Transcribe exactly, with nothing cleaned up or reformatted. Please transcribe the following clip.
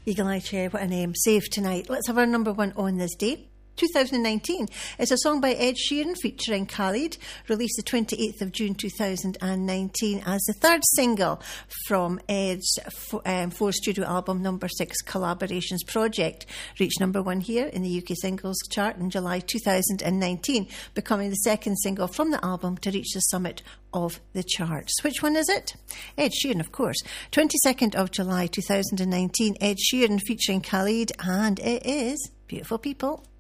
Eagle Eye Chair, what a name. Save Tonight. Let's have our number one on this day. two thousand nineteen. It's a song by Ed Sheeran featuring Khalid, released the twenty-eighth of June two thousand nineteen as the third single from Ed's four, um, four studio album Number Six Collaborations project. Reached number one here in the U K singles chart in July two thousand nineteen, becoming the second single from the album to reach the summit of the charts. Which one is it? Ed Sheeran, of course. twenty-second of July two thousand nineteen, Ed Sheeran featuring Khalid, and it is Beautiful People.